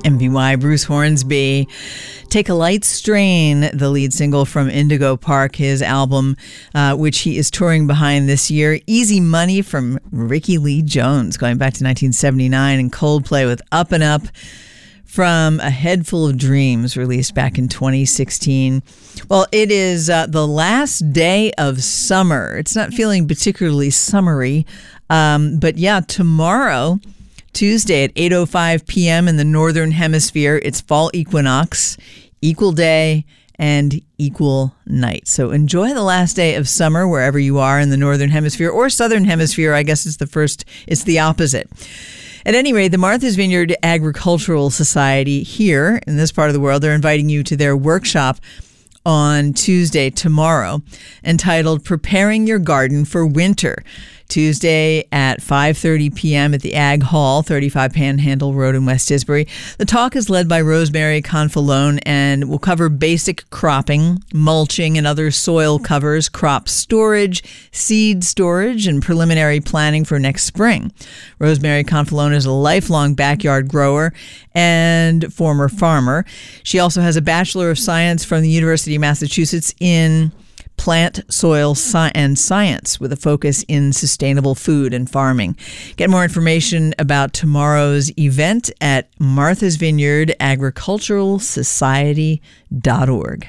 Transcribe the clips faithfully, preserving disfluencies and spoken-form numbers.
M V Y, Bruce Hornsby. Take a Light Strain, the lead single from Indigo Park, his album, uh, which he is touring behind this year. Easy Money from Ricky Lee Jones, going back to nineteen seventy-nine, and Coldplay with Up and Up from A Head Full of Dreams, released back in twenty sixteen. Well, it is uh, the last day of summer. It's not feeling particularly summery, um, but yeah, tomorrow, Tuesday at eight oh five p.m. in the Northern Hemisphere, it's fall equinox, equal day and equal night. So enjoy the last day of summer wherever you are in the Northern Hemisphere or Southern Hemisphere. I guess it's the first, it's the opposite. At any rate, the Martha's Vineyard Agricultural Society here in this part of the world, they're inviting you to their workshop on Tuesday, tomorrow, entitled Preparing Your Garden for Winter. Tuesday at five thirty p.m. at the Ag Hall, thirty-five Panhandle Road in West Tisbury. The talk is led by Rosemary Confalone and will cover basic cropping, mulching, and other soil covers, crop storage, seed storage, and preliminary planning for next spring. Rosemary Confalone is a lifelong backyard grower and former farmer. She also has a Bachelor of Science from the University of Massachusetts in plant, soil, sci- and science with a focus in sustainable food and farming. Get more information about tomorrow's event at Martha's Vineyard Agricultural Society dot org.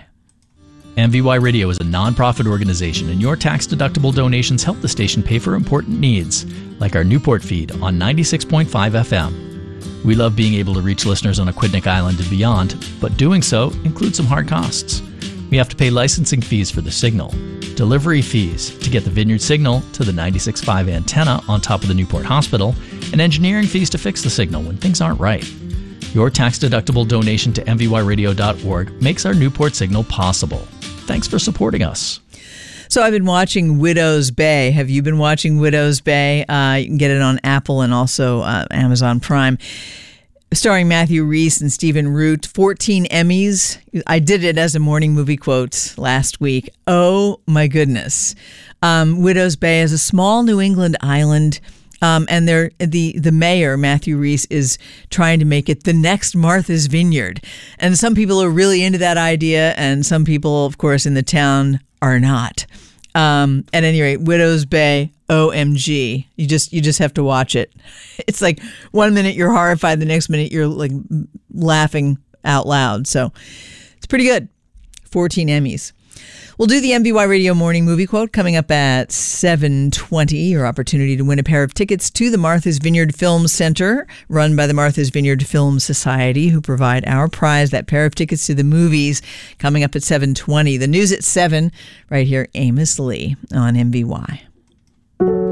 M V Y Radio is a nonprofit organization, and your tax-deductible donations help the station pay for important needs, like our Newport feed on ninety-six point five F M. We love being able to reach listeners on Aquidneck Island and beyond, but doing so includes some hard costs. We have to pay licensing fees for the signal, delivery fees to get the Vineyard signal to the ninety-six point five antenna on top of the Newport Hospital, and engineering fees to fix the signal when things aren't right. Your tax-deductible donation to M V Y radio dot org makes our Newport signal possible. Thanks for supporting us. So I've been watching Widow's Bay. Have you been watching Widow's Bay? Uh, you can get it on Apple and also uh, Amazon Prime. Starring Matthew Rhys and Stephen Root, fourteen Emmys. I did it as a morning movie quote last week. Oh my goodness. Um, Widow's Bay is a small New England island, um, and they're, the, the mayor, Matthew Rhys, is trying to make it the next Martha's Vineyard. And some people are really into that idea, and some people, of course, in the town are not. Um, at any rate, Widow's Bay, O M G. You just you just have to watch it. It's like one minute you're horrified, the next minute you're like laughing out loud. So it's pretty good. fourteen Emmys. We'll do the M V Y Radio Morning Movie Quote coming up at seven twenty. Your opportunity to win a pair of tickets to the Martha's Vineyard Film Center, run by the Martha's Vineyard Film Society, who provide our prize, that pair of tickets to the movies, coming up at seven twenty. The news at seven, right here, Amos Lee on M V Y.